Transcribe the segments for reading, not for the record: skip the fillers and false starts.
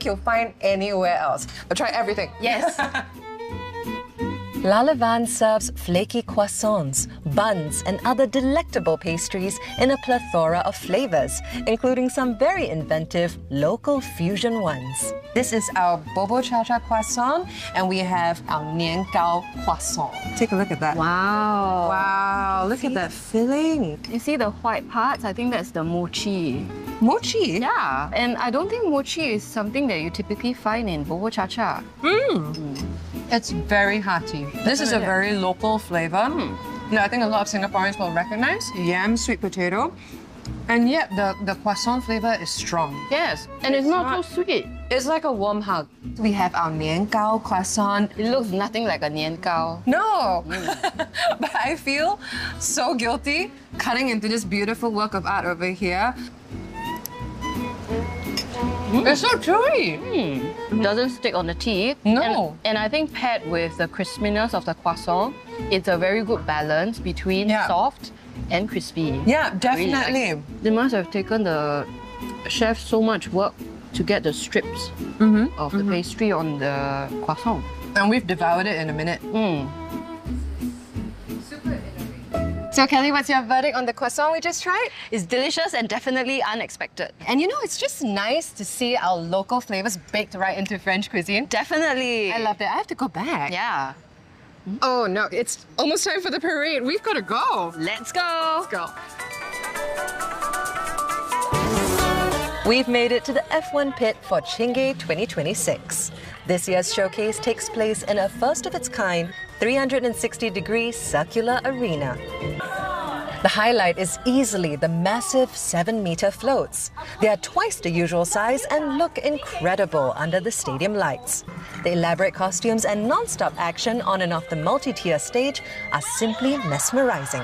you'll find anywhere else. But try everything. Yes. La Levane serves flaky croissants, buns, and other delectable pastries in a plethora of flavors, including some very inventive local fusion ones. This is our Bobo Cha Cha croissant, and we have our Nian Gao croissant. Take a look at that. Wow. Wow, look at that filling. You see the white parts? I think that's the mochi. Mochi? Yeah. And I don't think mochi is something that you typically find in Bobo Cha Cha. It's very hearty. This is a very local flavor. No, I think a lot of Singaporeans will recognize yam, sweet potato, and yet the croissant flavor is strong. Yes. And it's not so sweet. It's like a warm hug. We have our Nian Gao croissant. It looks nothing like a nian gao. No, but I feel so guilty cutting into this beautiful work of art over here. It's so chewy. It doesn't stick on the teeth. No. And I think paired with the crispiness of the croissant, it's a very good balance between soft and crispy. Yeah, definitely. Really they must have taken the chef so much work to get the strips of the pastry on the croissant. And we've devoured it in a minute. So Kelly, what's your verdict on the croissant we just tried? It's delicious and definitely unexpected. And you know, it's just nice to see our local flavors baked right into French cuisine. Definitely. I love it. I have to go back. Yeah. Oh no, it's almost time for the parade. We've got to go. Let's go. Let's go. We've made it to the F1 pit for Chingay 2026. This year's showcase takes place in a first-of-its-kind 360-degree circular arena. The highlight is easily the massive 7-meter floats. They are twice the usual size and look incredible under the stadium lights. The elaborate costumes and non-stop action on and off the multi-tier stage are simply mesmerizing.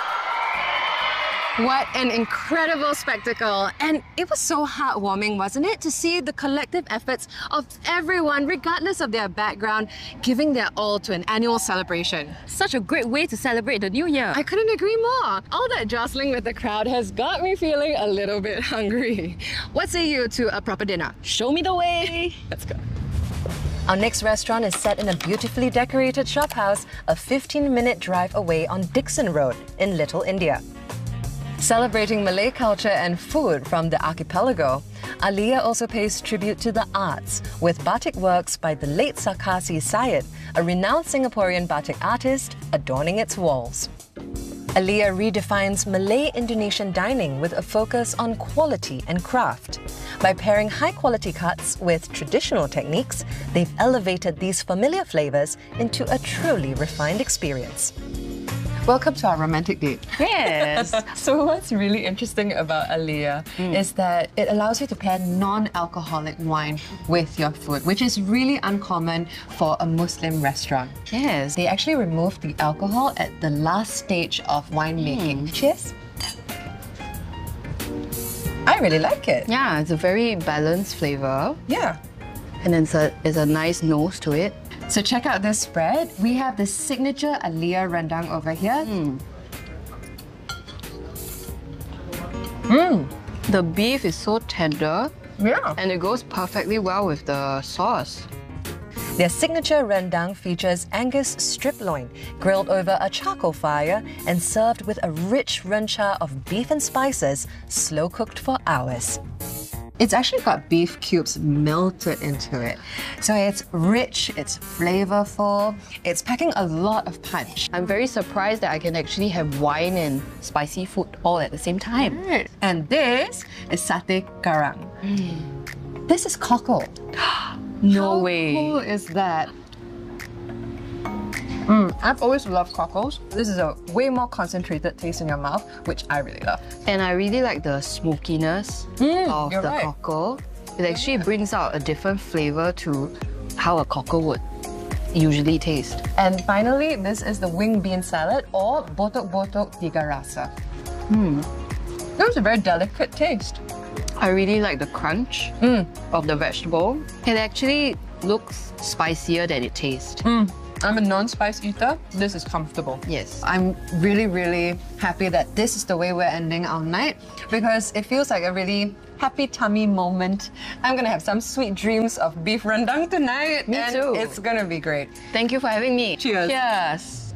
What an incredible spectacle. And it was so heartwarming, wasn't it, to see the collective efforts of everyone, regardless of their background, giving their all to an annual celebration. Such a great way to celebrate the new year. I couldn't agree more. All that jostling with the crowd has got me feeling a little bit hungry. What say you to a proper dinner? Show me the way. Let's go. Our next restaurant is set in a beautifully decorated shop house, a 15-minute drive away on Dixon Road in Little India. Celebrating Malay culture and food from the archipelago, Alia also pays tribute to the arts with batik works by the late Sarkasi Syed, a renowned Singaporean batik artist, adorning its walls. Alia redefines Malay-Indonesian dining with a focus on quality and craft. By pairing high-quality cuts with traditional techniques, they've elevated these familiar flavors into a truly refined experience. Welcome to our romantic date. Yes. So what's really interesting about Alia is that it allows you to pair non-alcoholic wine with your food, which is really uncommon for a Muslim restaurant. Yes. They actually remove the alcohol at the last stage of winemaking. Cheers. I really like it. Yeah, it's a very balanced flavor. Yeah. And then it's a nice nose to it. So check out this spread. We have the signature Alia rendang over here. The beef is so tender. Yeah. And it goes perfectly well with the sauce. Their signature rendang features Angus strip loin, grilled over a charcoal fire and served with a rich rencha of beef and spices, slow-cooked for hours. It's actually got beef cubes melted into it. So it's rich, it's flavorful, it's packing a lot of punch. I'm very surprised that I can actually have wine and spicy food all at the same time. And this is satay garang. This is cockle. No How way. cool is that? I've always loved cockles. This is a way more concentrated taste in your mouth, which I really love. And I really like the smokiness of the right. cockle. It actually brings out a different flavor to how a cockle would usually taste. And finally, this is the wing bean salad or botok-botok tiga rasa. That was a very delicate taste. I really like the crunch of the vegetable. It actually looks spicier than it tastes. I'm a non-spice eater. This is comfortable. Yes. I'm really, really happy that this is the way we're ending our night because it feels like a really happy tummy moment. I'm gonna have some sweet dreams of beef rendang tonight. Me and too. It's gonna be great. Thank you for having me. Cheers. Cheers.